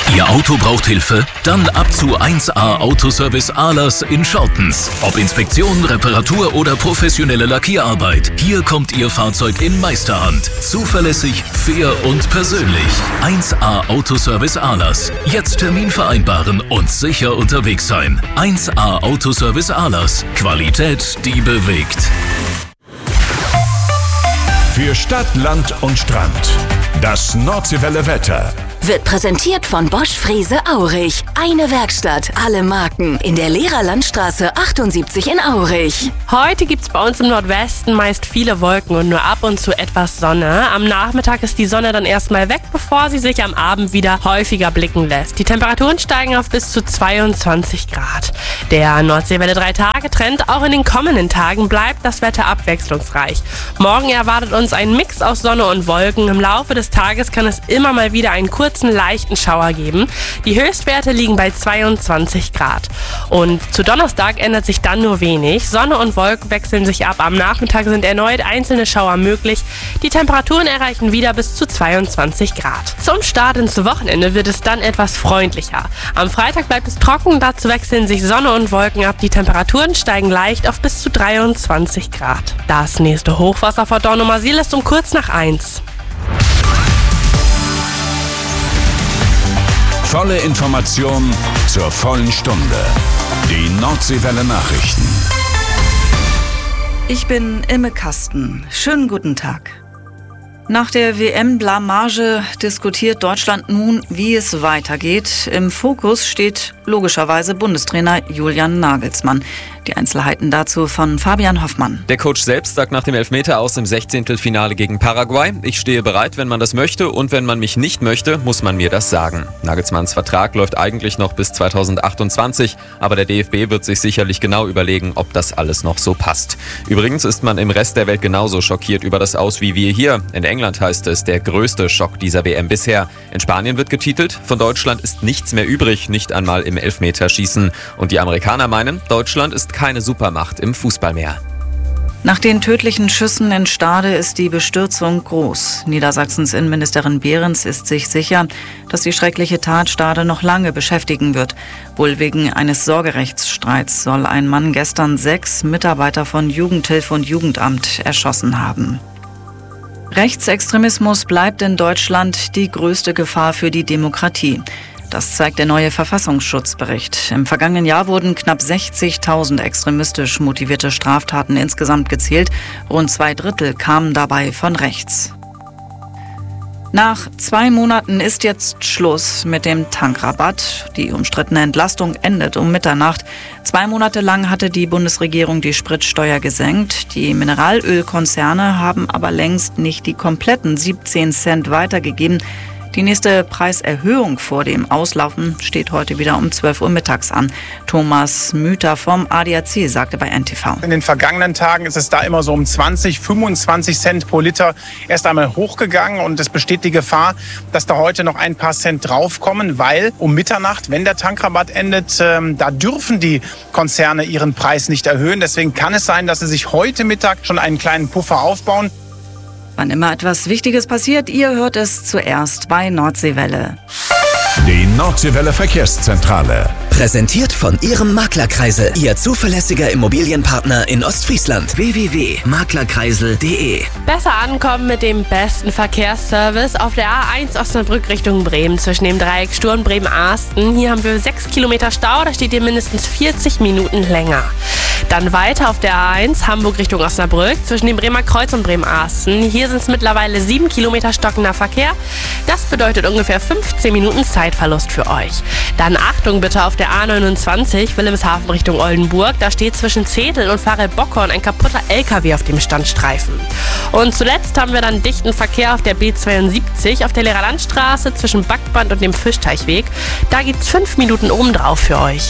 Ihr Auto braucht Hilfe? Dann ab zu 1A Autoservice Ahlers in Schottens. Ob Inspektion, Reparatur oder professionelle Lackierarbeit, hier kommt Ihr Fahrzeug in Meisterhand. Zuverlässig, fair und persönlich. 1A Autoservice Ahlers. Jetzt Termin vereinbaren und sicher unterwegs sein. 1A Autoservice Ahlers. Qualität, die bewegt. Für Stadt, Land und Strand. Das Nordseewelle Wetter. Wird präsentiert von Bosch Frese Aurich. Eine Werkstatt, alle Marken. In der Lehrerlandstraße 78 in Aurich. Heute gibt's bei uns im Nordwesten meist viele Wolken und nur ab und zu etwas Sonne. Am Nachmittag ist die Sonne dann erstmal weg, bevor sie sich am Abend wieder häufiger blicken lässt. Die Temperaturen steigen auf bis zu 22 Grad. Der Nordseewelle 3-Tage-Trend, auch in den kommenden Tagen bleibt das Wetter abwechslungsreich. Morgen erwartet uns ein Mix aus Sonne und Wolken. Im Laufe des Tages kann es immer mal wieder einen kurzen leichten Schauer geben. Die Höchstwerte liegen bei 22 Grad. Und zu Donnerstag ändert sich dann nur wenig. Sonne und Wolken wechseln sich ab. Am Nachmittag sind erneut einzelne Schauer möglich. Die Temperaturen erreichen wieder bis zu 22 Grad. Zum Start ins Wochenende wird es dann etwas freundlicher. Am Freitag bleibt es trocken, dazu wechseln sich Sonne und Wolken ab. Die Temperaturen steigen leicht auf bis zu 23 Grad. Das nächste Hochwasser vor Dornumersiel ist um kurz nach 1. Volle Information zur vollen Stunde. Die Nordseewelle Nachrichten. Ich bin Imme Kasten. Schönen guten Tag. Nach der WM-Blamage diskutiert Deutschland nun, wie es weitergeht. Im Fokus steht logischerweise Bundestrainer Julian Nagelsmann. Die Einzelheiten dazu von Fabian Hoffmann. Der Coach selbst sagt nach dem Elfmeter aus im 16. Finale gegen Paraguay: Ich stehe bereit, wenn man das möchte, und wenn man mich nicht möchte, muss man mir das sagen. Nagelsmanns Vertrag läuft eigentlich noch bis 2028, aber der DFB wird sich sicherlich genau überlegen, ob das alles noch so passt. Übrigens ist man im Rest der Welt genauso schockiert über das Aus wie wir hier. In England heißt es, der größte Schock dieser WM bisher. In Spanien wird getitelt: Von Deutschland ist nichts mehr übrig, nicht einmal im Elfmeterschießen. Und die Amerikaner meinen, Deutschland ist keine Supermacht im Fußball mehr. Nach den tödlichen Schüssen in Stade ist die Bestürzung groß. Niedersachsens Innenministerin Behrens ist sich sicher, dass die schreckliche Tat Stade noch lange beschäftigen wird. Wohl wegen eines Sorgerechtsstreits soll ein Mann gestern 6 Mitarbeiter von Jugendhilfe und Jugendamt erschossen haben. Rechtsextremismus bleibt in Deutschland die größte Gefahr für die Demokratie. Das zeigt der neue Verfassungsschutzbericht. Im vergangenen Jahr wurden knapp 60.000 extremistisch motivierte Straftaten insgesamt gezählt. Rund 2/3 kamen dabei von rechts. Nach 2 Monaten ist jetzt Schluss mit dem Tankrabatt. Die umstrittene Entlastung endet um Mitternacht. 2 Monate lang hatte die Bundesregierung die Spritsteuer gesenkt. Die Mineralölkonzerne haben aber längst nicht die kompletten 17 Cent weitergegeben. Die nächste Preiserhöhung vor dem Auslaufen steht heute wieder um 12 Uhr mittags an. Thomas Müther vom ADAC sagte bei NTV. In den vergangenen Tagen ist es da immer so um 20, 25 Cent pro Liter erst einmal hochgegangen. Und es besteht die Gefahr, dass da heute noch ein paar Cent draufkommen, weil um Mitternacht, wenn der Tankrabatt endet, da dürfen die Konzerne ihren Preis nicht erhöhen. Deswegen kann es sein, dass sie sich heute Mittag schon einen kleinen Puffer aufbauen. Wann immer etwas Wichtiges passiert, ihr hört es zuerst bei Nordseewelle. Die Nordseewelle Verkehrszentrale. Präsentiert von Ihrem Maklerkreisel, Ihr zuverlässiger Immobilienpartner in Ostfriesland. www.maklerkreisel.de. Besser ankommen mit dem besten Verkehrsservice auf der A1 Osnabrück Richtung Bremen zwischen dem Dreieck Sturm Bremen-Arsten. Hier haben wir 6 Kilometer Stau, da steht ihr mindestens 40 Minuten länger. Dann weiter auf der A1 Hamburg Richtung Osnabrück zwischen dem Bremer Kreuz und Bremen-Arsten. Hier sind es mittlerweile 7 Kilometer stockender Verkehr. Das bedeutet ungefähr 15 Minuten Zeitverlust für euch. Dann Achtung bitte auf der A29 Wilhelmshaven Richtung Oldenburg. Da steht zwischen Zetel und Pfarre-Bockhorn ein kaputter LKW auf dem Standstreifen. Und zuletzt haben wir dann dichten Verkehr auf der B72 auf der Lehrerlandstraße zwischen Backband und dem Fischteichweg. Da gibt's 5 Minuten obendrauf für euch.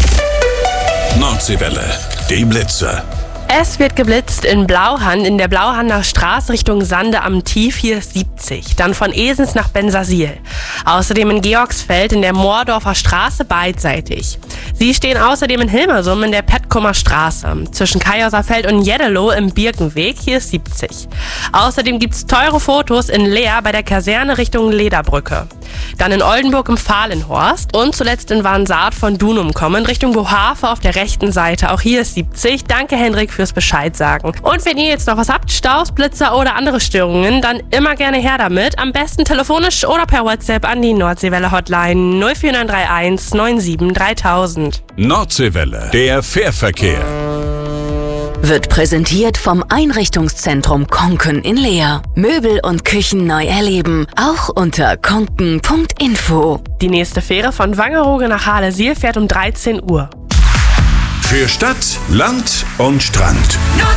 Nordseewelle, die Blitze. Es wird geblitzt in Blauhand, in der Blauhander Straße Richtung Sande am Tief, hier ist 70. Dann von Esens nach Bensasil. Außerdem in Georgsfeld in der Moordorfer Straße beidseitig. Sie stehen außerdem in Hilmersum in der Petkumer Straße. Zwischen Kajauserfeld und Jeddelo im Birkenweg, hier ist 70. Außerdem gibt's teure Fotos in Leer bei der Kaserne Richtung Lederbrücke. Dann in Oldenburg im Fahlenhorst und zuletzt in Warnsaat von Dunum kommen, Richtung Bohave auf der rechten Seite. Auch hier ist 70. Danke, Hendrik, fürs Bescheid sagen. Und wenn ihr jetzt noch was habt, Staus, Blitzer oder andere Störungen, dann immer gerne her damit. Am besten telefonisch oder per WhatsApp an die Nordseewelle Hotline 04931 97 3000. Nordseewelle, der Fährverkehr. Wird präsentiert vom Einrichtungszentrum Konken in Leer. Möbel und Küchen neu erleben, auch unter konken.info. Die nächste Fähre von Wangerooge nach Hahlesiel fährt um 13 Uhr. Für Stadt, Land und Strand.